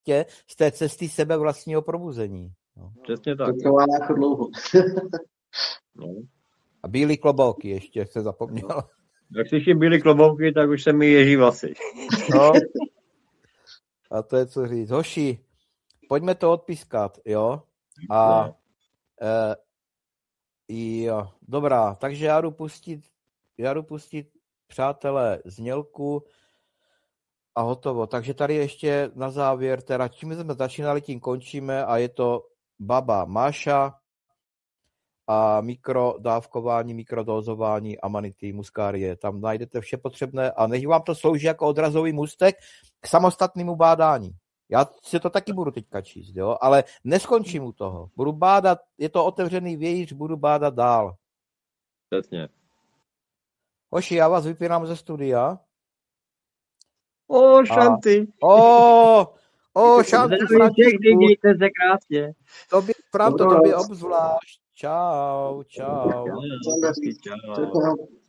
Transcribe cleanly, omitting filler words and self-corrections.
z té cesty sebe vlastního probuzení. No. Přesně tak. To trvá jako dlouho. No. A bílý klobouky ještě se zapomněl. Jak slyším bílý klobouky, tak už se mi ježí vlasy. No. A to je co říct. Hoši, pojďme to odpískat, jo? A jo, dobrá, takže já jdu pustit přátelé znělku a hotovo. Takže tady ještě na závěr, teda čím jsme začínali, tím končíme a je to Baba Máša a mikrodávkování, mikrodózování Amanity muscarie. Tam najdete vše potřebné a nech vám to slouží jako odrazový můstek k samostatnému bádání. Já si to taky budu teďka číst, jo? Ale neskončím u toho. Budu bádat, je to otevřený vějíř, budu bádat dál. Přesně. Hoši, já vás vypínám ze studia. Šanty. Šanty, Františku. Mějte se krásně. Tobě obzvlášť. Čau. Čau.